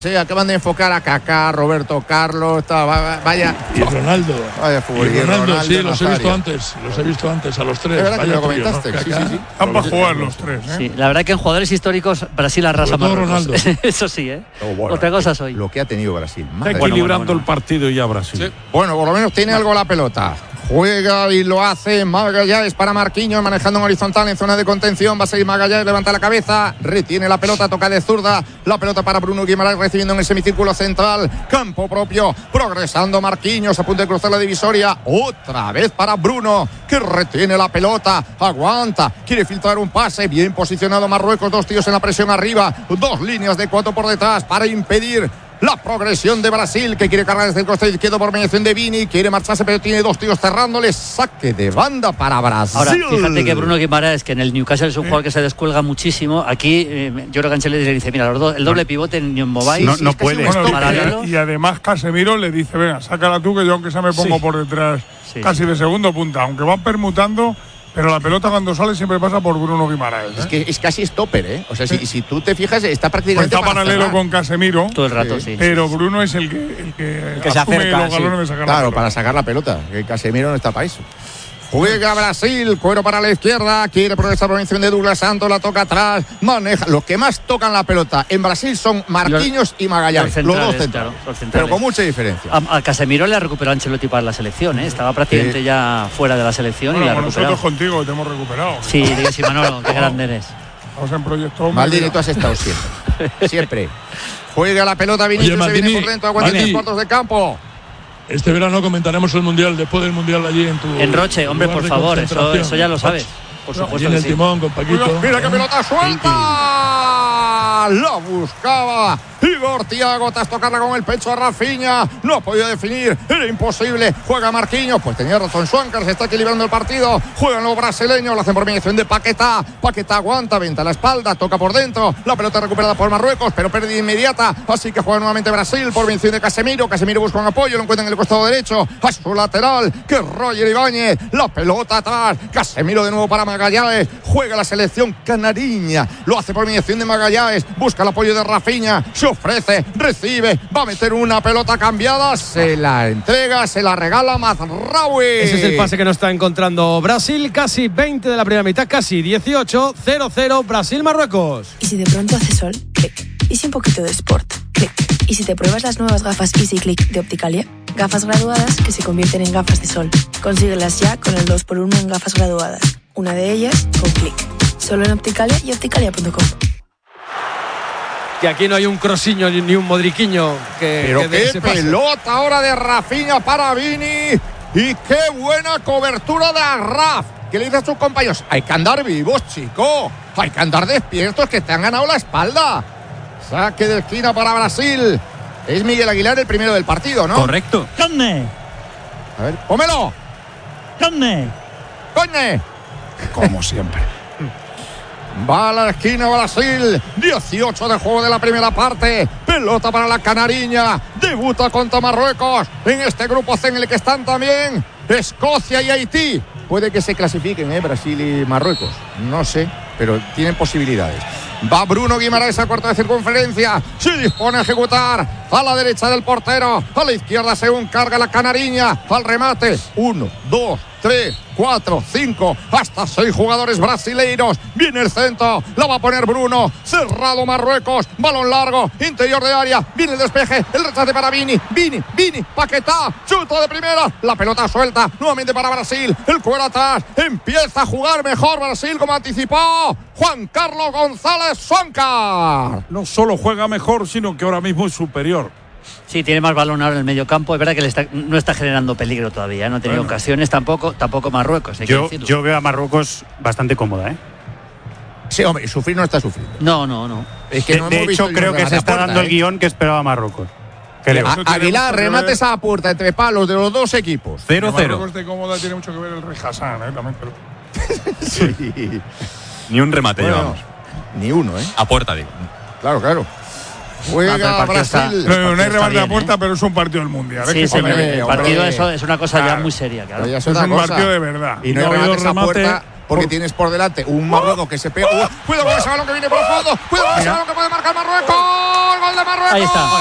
Sí, acaban de enfocar a Kaká, Roberto Carlos, vaya. Y Ronaldo. Vaya fútbol. Y Ronaldo, sí, los he visto antes, a los tres. Es verdad que vaya lo comentaste, ¿no? sí. Están para jugar los tres, ¿eh? Sí, la verdad que en jugadores históricos Brasil arrasa más. Ronaldo. Eso sí, ¿eh? Bueno, otra cosa soy. Lo que ha tenido Brasil. Está equilibrando el partido ya Brasil. Sí. Bueno, por lo menos tiene algo la pelota. Juega y lo hace Magallanes para Marquinhos, manejando en horizontal en zona de contención. Va a seguir Magallanes, levanta la cabeza, retiene la pelota, toca de zurda. La pelota para Bruno Guimaraes, recibiendo en el semicírculo central. Campo propio, progresando Marquinhos, a punto de cruzar la divisoria. Otra vez para Bruno, que retiene la pelota, aguanta, quiere filtrar un pase. Bien posicionado Marruecos, dos tíos en la presión arriba, dos líneas de cuatro por detrás para impedir la progresión de Brasil, que quiere cargar desde el costado izquierdo por mediación de Vini, quiere marcharse pero tiene dos tíos cerrándole. Saque de banda para Brasil. Ahora, fíjate que Bruno Guimaraes, que en el Newcastle es un jugador que se descuelga muchísimo. Aquí yo creo que Ancelotti le dice, mira, el doble pivote en Mobile no puede. Bueno, y además Casemiro le dice, venga, sácala tú, que yo aunque sea me pongo por detrás casi de segundo punta, aunque van permutando. Pero la pelota cuando sale siempre pasa por Bruno Guimaraes, ¿eh? Es que es casi stopper, ¿eh? O sea, si tú te fijas, está prácticamente está paralelo con Casemiro. Todo el rato, sí. Pero Bruno es el que se acerca, los galones de sacar la claro, pelota. para sacar la pelota. Que Casemiro no está para eso. Juega Brasil, cuero para la izquierda, quiere progresar por encima de Douglas Santos, la toca atrás, maneja. Los que más tocan la pelota en Brasil son Marquinhos y Magallanes, los dos centrales, pero con mucha diferencia. A Casemiro le ha recuperado Ancelotti para la selección, ¿eh? Estaba prácticamente ya fuera de la selección y le ha recuperado. Nosotros contigo te hemos recuperado. Sí, digo, sí, Manolo, qué grande eres. Estamos en proyecto. Maldini, tú has estado siempre. Siempre. Juega la pelota, Vinicius, se viene por dentro, aguanta 10 cuartos de campo. Este verano comentaremos el Mundial, después del Mundial allí en tu... En Roche, hombre, por favor, eso ya lo sabes. Por supuesto en que el sí. timón con Paquito. Mira qué pelota suelta. La buscaba Igor Thiago, tras tocarla con el pecho a Rafinha. No ha podido definir, era imposible. Juega Marquinhos, pues tenía razón Schwankar, se está equilibrando el partido. Juegan los brasileños, lo hacen por mediación de Paquetá. Paquetá aguanta, venta la espalda, toca por dentro. La pelota recuperada por Marruecos, pero pérdida inmediata. Así que juega nuevamente Brasil por mención de Casemiro. Casemiro busca un apoyo, lo encuentra en el costado derecho. A su lateral, que Roger Ibáñez. La pelota atrás. Casemiro de nuevo para Magallanes. Juega la selección canariña. Lo hace por mediación de Magallanes. Busca el apoyo de Rafinha. Se ofrece, recibe. Va a meter una pelota cambiada. Se la entrega, se la regala Mazraoui. Ese es el pase que no está encontrando Brasil. Casi 20 de la primera mitad, casi 18. 0-0 Brasil-Marruecos. ¿Y si de pronto hace sol? Clic. ¿Y si un poquito de sport? Clic. ¿Y si te pruebas las nuevas gafas Easy Click de Opticalia? Gafas graduadas que se convierten en gafas de sol. Consíguelas ya con el 2x1 en gafas graduadas. Una de ellas con Clic. Solo en Opticalia y opticalia.com. Que aquí no hay un Crosiño ni un Modriquiño Pero que qué pelota ahora de Rafinha para Vini. Y qué buena cobertura de Arraf. ¿Qué le dice a sus compañeros? Hay que andar vivos, chico. Hay que andar despiertos, que te han ganado la espalda. Saque de esquina para Brasil. Es Miguel Aguilar el primero del partido, ¿no? Correcto. ¡Conne! A ver, pómelo. ¡Conne! ¡Coñe! Como siempre. Va a la esquina Brasil. 18 de juego de la primera parte. Pelota para la canariña. Debuta contra Marruecos. En este grupo C en el que están también Escocia y Haití. Puede que se clasifiquen, Brasil y Marruecos. No sé, pero tienen posibilidades. Va Bruno Guimaraes a cuarto de circunferencia. Se dispone a ejecutar. A la derecha del portero. A la izquierda según carga la canariña. Al remate. 1, 2, 3, 4, 5, hasta 6 jugadores brasileiros. Viene el centro, la va a poner Bruno. Cerrado Marruecos, balón largo, interior de área. Viene el despeje, el rechace para Vini. Vini, Paquetá, chuta de primera. La pelota suelta, nuevamente para Brasil. El cuero atrás, empieza a jugar mejor Brasil, como anticipó Juan Carlos González Schwankar. No solo juega mejor, sino que ahora mismo es superior. Sí, tiene más balón ahora en el medio campo. Es verdad que no está generando peligro todavía, no ha tenido ocasiones tampoco Marruecos. Yo veo a Marruecos bastante cómoda, ¿eh? Sí, hombre, sufrir no está sufriendo. No. Es que de hecho, creo que se está dando el guión que esperaba Marruecos. Creo. Aguilar, remates a puerta entre palos de los dos equipos. 0-0. Marruecos de cómoda tiene mucho que ver el Rey Hassan, también. Pero... Sí. Ni un remate llevamos. Ni uno, A puerta, digo. Claro. Juega Brasil. No hay remate a puerta, pero es un partido del Mundial. Sí, señor. El partido es una cosa ya muy seria, claro. Es un partido de verdad. Y no hay remates a puerta porque tienes por delante un Marruecos que se pega. Cuidado con ese balón que viene por el fondo. Cuidado con ese balón que puede marcar Marruecos. gol de Marruecos. Ahí está.